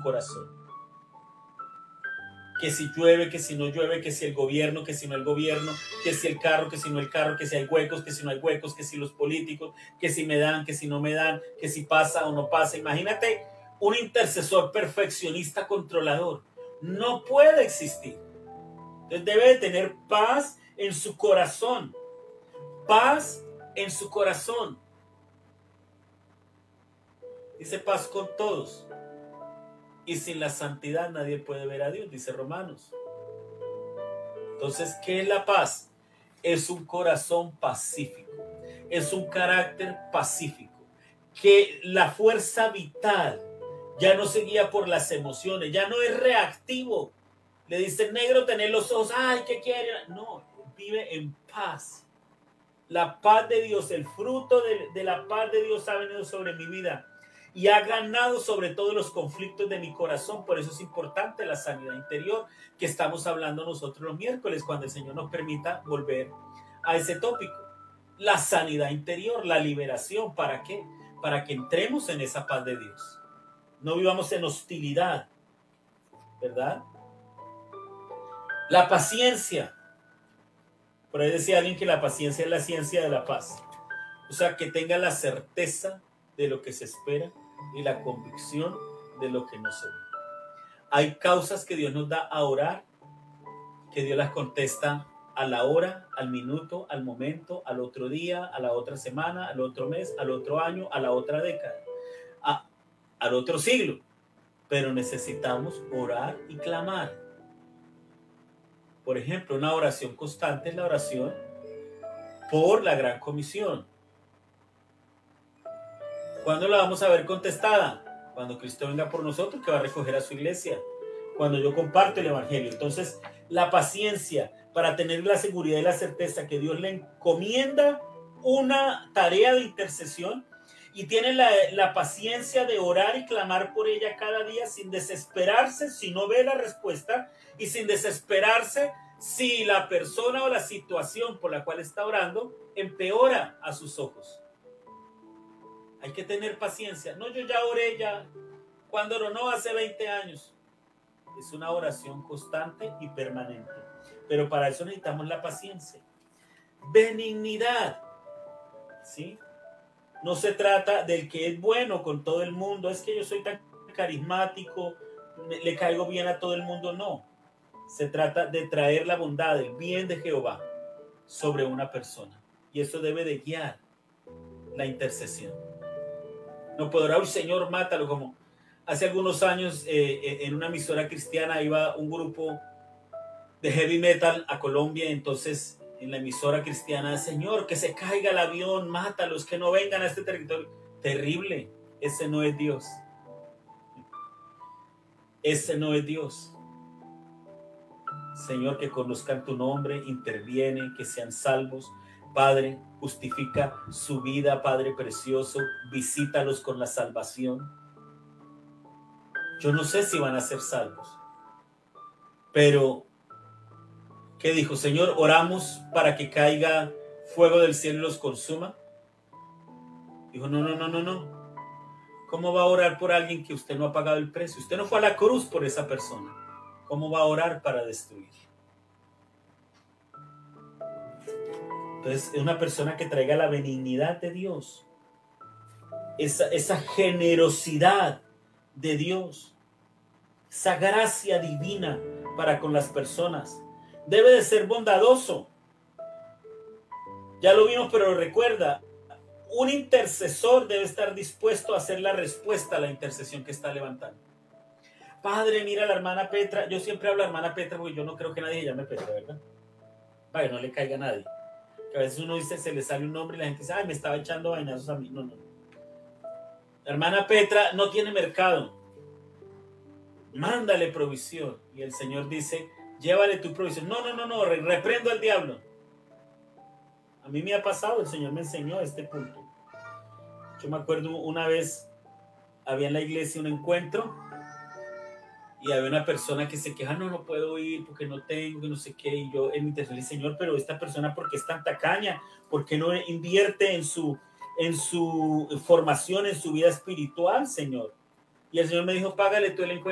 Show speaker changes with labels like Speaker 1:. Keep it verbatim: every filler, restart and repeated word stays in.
Speaker 1: corazón. Que si llueve, que si no llueve, que si el gobierno, que si no el gobierno, que si el carro, que si no el carro, que si hay huecos, que si no hay huecos, que si los políticos, que si me dan, que si no me dan, que si pasa o no pasa. Imagínate un intercesor perfeccionista controlador. No puede existir. Entonces debe de tener paz en su corazón. Paz en su corazón. Dice paz con todos. Y sin la santidad nadie puede ver a Dios, dice Romanos. Entonces, ¿qué es la paz? Es un corazón pacífico. Es un carácter pacífico. Que la fuerza vital ya no se guía por las emociones. Ya no es reactivo. Le dice negro, tener los ojos. Ay, ¿qué quiere? No, vive en paz. La paz de Dios, el fruto de, de la paz de Dios ha venido sobre mi vida. Y ha ganado sobre todos los conflictos de mi corazón. Por eso es importante la sanidad interior que estamos hablando nosotros los miércoles, cuando el Señor nos permita volver a ese tópico. La sanidad interior, la liberación. ¿Para qué? Para que entremos en esa paz de Dios. No vivamos en hostilidad, ¿verdad? La paciencia. Por ahí decía alguien que la paciencia es la ciencia de la paz. O sea, que tenga la certeza de lo que se espera y la convicción de lo que no se ve. Hay causas que Dios nos da a orar, que Dios las contesta a la hora, al minuto, al momento, al otro día, a la otra semana, al otro mes, al otro año, a la otra década, a, al otro siglo. Pero necesitamos orar y clamar. Por ejemplo, una oración constante es la oración por la Gran Comisión. ¿Cuándo la vamos a ver contestada? Cuando Cristo venga por nosotros, que va a recoger a su iglesia. Cuando yo comparto el evangelio. Entonces, la paciencia para tener la seguridad y la certeza que Dios le encomienda una tarea de intercesión y tiene la, la paciencia de orar y clamar por ella cada día sin desesperarse si no ve la respuesta y sin desesperarse si la persona o la situación por la cual está orando empeora a sus ojos. Hay que tener paciencia. No, yo ya oré ya. Cuando oró, no, hace veinte años. Es una oración constante y permanente. Pero para eso necesitamos la paciencia. Benignidad. ¿Sí? No se trata del que es bueno con todo el mundo. Es que yo soy tan carismático, le caigo bien a todo el mundo. No. Se trata de traer la bondad, el bien de Jehová sobre una persona. Y eso debe de guiar la intercesión. No podrá, el Señor, mátalo, como hace algunos años eh, en una emisora cristiana iba un grupo de heavy metal a Colombia. Entonces en la emisora cristiana, Señor, que se caiga el avión, mátalos, que no vengan a este territorio. Terrible, ese no es Dios. Ese no es Dios. Señor, que conozcan tu nombre, interviene, que sean salvos. Padre, justifica su vida, Padre precioso, visítalos con la salvación. Yo no sé si van a ser salvos, pero ¿qué dijo? Señor, oramos para que caiga fuego del cielo y los consuma. Dijo, no, no, no, no, no. ¿Cómo va a orar por alguien que usted no ha pagado el precio? Usted no fue a la cruz por esa persona. ¿Cómo va a orar para destruir? Entonces, es una persona que traiga la benignidad de Dios, esa, esa generosidad de Dios, esa gracia divina para con las personas. Debe de ser bondadoso. Ya lo vimos, pero recuerda, un intercesor debe estar dispuesto a hacer la respuesta a la intercesión que está levantando. Padre, mira a la hermana Petra. Yo siempre hablo a la hermana Petra porque yo no creo que nadie se llame Petra, ¿verdad? Vaya, no le caiga a nadie. Que a veces uno dice, se le sale un nombre y la gente dice, ay, me estaba echando vainazos a mí. No, no. La hermana Petra no tiene mercado. Mándale provisión. Y el Señor dice, llévale tu provisión. No, no, no, no, reprendo al diablo. A mí me ha pasado, el Señor me enseñó este punto. Yo me acuerdo una vez, había en la iglesia un encuentro y había una persona que se queja, no, no puedo ir porque no tengo, que no sé qué. Y yo en mi tercer dije, Señor, pero esta persona, ¿por qué es tan tacaña? ¿Por qué no invierte en su, en su formación, en su vida espiritual, Señor? Y el Señor me dijo, págale tú el encuentro.